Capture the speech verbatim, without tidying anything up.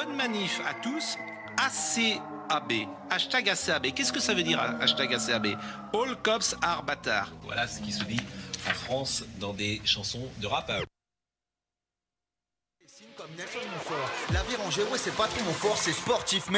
bonne manif à tous. A C A B. Hashtag A C A B. Qu'est-ce que ça veut dire, hashtag A C A B? All cops are bâtards. Voilà ce qui se dit en France dans des chansons de rap. Comme Nelson Montfort, la vie rangée, ouais, c'est pas trop mon fort, c'est sportif.